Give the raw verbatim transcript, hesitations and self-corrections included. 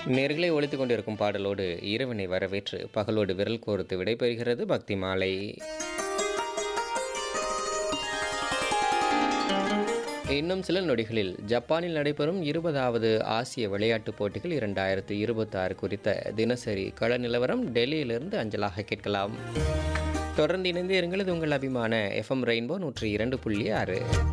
நேர்களை ஒலித்துக் கொண்டிருக்கும் பாடலோடு இரவினை வரவேற்று பகலோடு விரல் கோர்த்து விடைபெறுகிறது பக்தி மாலை. இன்னும் சில நொடிகளில் ஜப்பானில் நடைபெறும் இருபதாவது ஆசிய விளையாட்டுப் போட்டிகள் இரண்டாயிரத்தி இருபத்தி ஆறு குறித்த தினசரி கள நிலவரம் டெல்லியிலிருந்து அஞ்சலாக கேட்கலாம். தொடர்ந்து இணைந்து இருங்கள். இது உங்கள் அபிமான எஃப்எம் ரெயின்போ நூற்றி இரண்டு புள்ளி ஆறு.